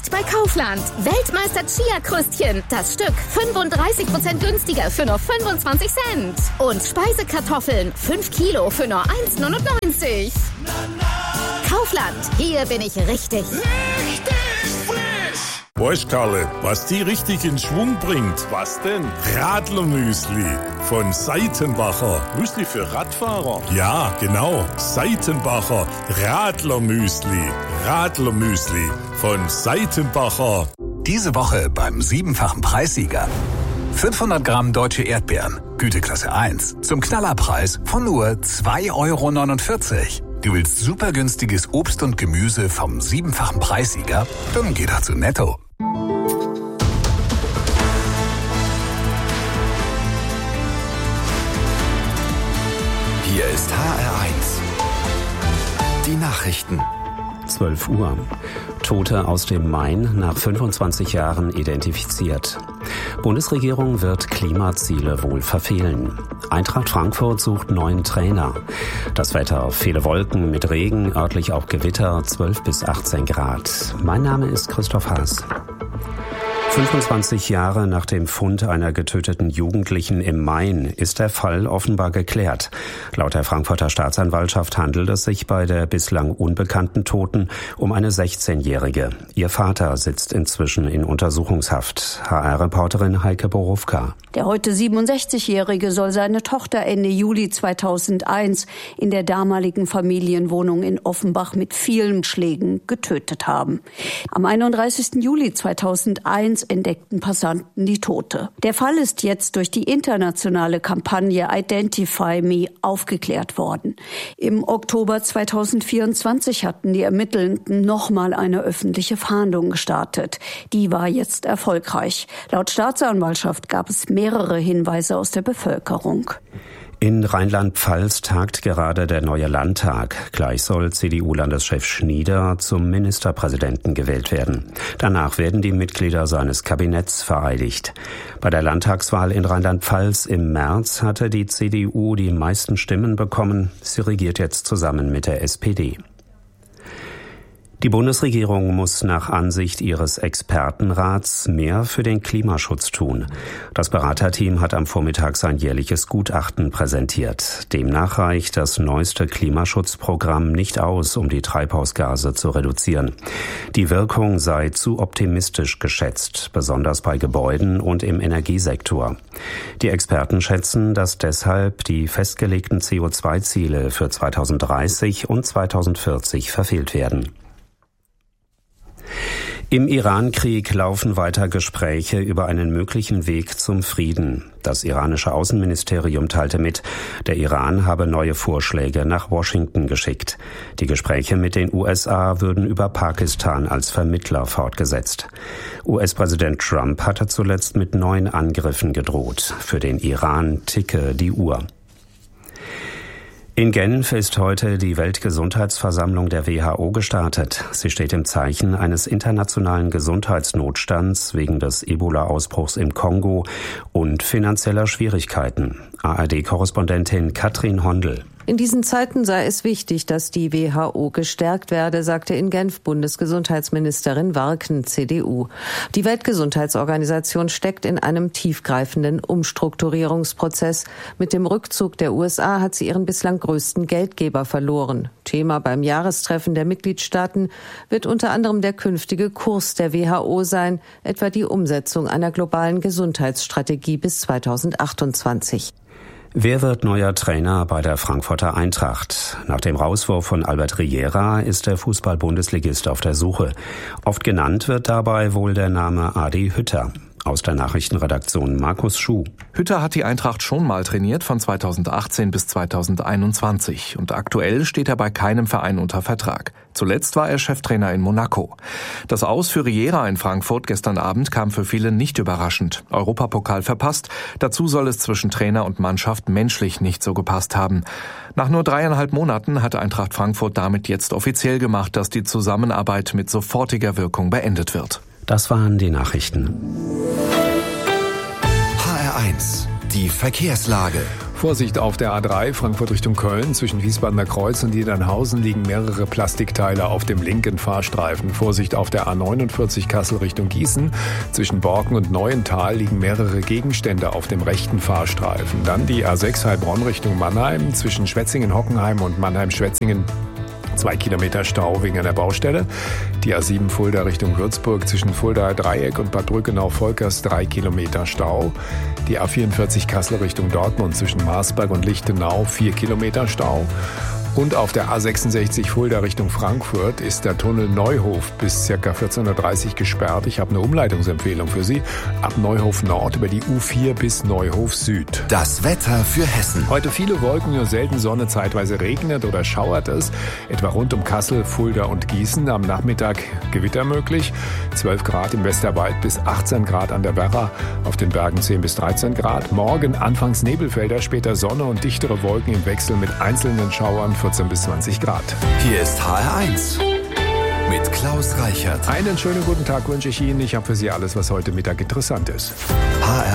Jetzt bei Kaufland. Weltmeister Chia-Krüstchen. Das Stück 35% günstiger für nur 25 Cent. Und Speisekartoffeln 5 Kilo für nur 1,99. Kaufland. Hier bin ich richtig. Weißt, Karle, was die richtig in Schwung bringt? Was denn? Radlermüsli von Seitenbacher. Müsli für Radfahrer? Ja, genau. Seitenbacher Radlermüsli. Radlermüsli von Seitenbacher. Diese Woche beim 7-fachen Preissieger. 500 Gramm deutsche Erdbeeren, Güteklasse 1, zum Knallerpreis von nur 2,49 €. Du willst super günstiges Obst und Gemüse vom 7-fachen Preissieger? Dann geh doch zu Netto. Hier ist HR1. Die Nachrichten. 12 Uhr. Tote aus dem Main nach 25 Jahren identifiziert. Bundesregierung wird Klimaziele wohl verfehlen. Eintracht Frankfurt sucht neuen Trainer. Das Wetter, viele Wolken mit Regen, örtlich auch Gewitter, 12 bis 18 Grad. Mein Name ist Christoph Haas. 25 Jahre nach dem Fund einer getöteten Jugendlichen im Main ist der Fall offenbar geklärt. Laut der Frankfurter Staatsanwaltschaft handelt es sich bei der bislang unbekannten Toten um eine 16-Jährige. Ihr Vater sitzt inzwischen in Untersuchungshaft. HR-Reporterin Heike Borowka. Der heute 67-Jährige soll seine Tochter Ende Juli 2001 in der damaligen Familienwohnung in Offenbach mit vielen Schlägen getötet haben. Am 31. Juli 2001 entdeckten Passanten die Tote. Der Fall ist jetzt durch die internationale Kampagne Identify Me aufgeklärt worden. Im Oktober 2024 hatten die Ermittelnden nochmal eine öffentliche Fahndung gestartet. Die war jetzt erfolgreich. Laut Staatsanwaltschaft gab es mehrere Hinweise aus der Bevölkerung. In Rheinland-Pfalz tagt gerade der neue Landtag. Gleich soll CDU-Landeschef Schnieder zum Ministerpräsidenten gewählt werden. Danach werden die Mitglieder seines Kabinetts vereidigt. Bei der Landtagswahl in Rheinland-Pfalz im März hatte die CDU die meisten Stimmen bekommen. Sie regiert jetzt zusammen mit der SPD. Die Bundesregierung muss nach Ansicht ihres Expertenrats mehr für den Klimaschutz tun. Das Beraterteam hat am Vormittag sein jährliches Gutachten präsentiert. Demnach reicht das neueste Klimaschutzprogramm nicht aus, um die Treibhausgase zu reduzieren. Die Wirkung sei zu optimistisch geschätzt, besonders bei Gebäuden und im Energiesektor. Die Experten schätzen, dass deshalb die festgelegten CO2-Ziele für 2030 und 2040 verfehlt werden. Im Iran-Krieg laufen weiter Gespräche über einen möglichen Weg zum Frieden. Das iranische Außenministerium teilte mit, der Iran habe neue Vorschläge nach Washington geschickt. Die Gespräche mit den USA würden über Pakistan als Vermittler fortgesetzt. US-Präsident Trump hatte zuletzt mit neuen Angriffen gedroht. Für den Iran ticke die Uhr. In Genf ist heute die Weltgesundheitsversammlung der WHO gestartet. Sie steht im Zeichen eines internationalen Gesundheitsnotstands wegen des Ebola-Ausbruchs im Kongo und finanzieller Schwierigkeiten. ARD-Korrespondentin Katrin Hondel. In diesen Zeiten sei es wichtig, dass die WHO gestärkt werde, sagte in Genf Bundesgesundheitsministerin Warken, CDU. Die Weltgesundheitsorganisation steckt in einem tiefgreifenden Umstrukturierungsprozess. Mit dem Rückzug der USA hat sie ihren bislang größten Geldgeber verloren. Thema beim Jahrestreffen der Mitgliedstaaten wird unter anderem der künftige Kurs der WHO sein, etwa die Umsetzung einer globalen Gesundheitsstrategie bis 2028. Wer wird neuer Trainer bei der Frankfurter Eintracht? Nach dem Rauswurf von Albert Riera ist der Fußball-Bundesligist auf der Suche. Oft genannt wird dabei wohl der Name Adi Hütter. Aus der Nachrichtenredaktion Markus Schuh. Hütter hat die Eintracht schon mal trainiert von 2018 bis 2021 und aktuell steht er bei keinem Verein unter Vertrag. Zuletzt war er Cheftrainer in Monaco. Das Aus für Riera in Frankfurt gestern Abend kam für viele nicht überraschend. Europapokal verpasst. Dazu soll es zwischen Trainer und Mannschaft menschlich nicht so gepasst haben. Nach nur 3,5 Monaten hat Eintracht Frankfurt damit jetzt offiziell gemacht, dass die Zusammenarbeit mit sofortiger Wirkung beendet wird. Das waren die Nachrichten. HR1, Die Verkehrslage. Vorsicht auf der A3 Frankfurt Richtung Köln. Zwischen Wiesbadener Kreuz und Niedernhausen liegen mehrere Plastikteile auf dem linken Fahrstreifen. Vorsicht auf der A49 Kassel Richtung Gießen. Zwischen Borken und Neuental liegen mehrere Gegenstände auf dem rechten Fahrstreifen. Dann die A6 Heilbronn Richtung Mannheim. Zwischen Schwetzingen-Hockenheim und Mannheim-Schwetzingen 2 Kilometer Stau wegen einer Baustelle. Die A7 Fulda Richtung Würzburg zwischen Fuldaer Dreieck und Bad Brückenau-Volkers 3 Kilometer Stau. Die A44 Kassel Richtung Dortmund zwischen Marsberg und Lichtenau 4 Kilometer Stau. Und auf der A66 Fulda Richtung Frankfurt ist der Tunnel Neuhof bis ca. 14.30 Uhr gesperrt. Ich habe eine Umleitungsempfehlung für Sie. Ab Neuhof Nord über die U4 bis Neuhof Süd. Das Wetter für Hessen. Heute viele Wolken, nur selten Sonne, zeitweise regnet oder schauert es. Etwa rund um Kassel, Fulda und Gießen. Am Nachmittag Gewitter möglich. 12 Grad im Westerwald bis 18 Grad an der Werra. Auf den Bergen 10 bis 13 Grad. Morgen anfangs Nebelfelder, später Sonne und dichtere Wolken im Wechsel mit einzelnen Schauern. 14 bis 20 Grad. Hier ist HR1 mit Klaus Reichert. Einen schönen guten Tag wünsche ich Ihnen. Ich habe für Sie alles, was heute Mittag interessant ist.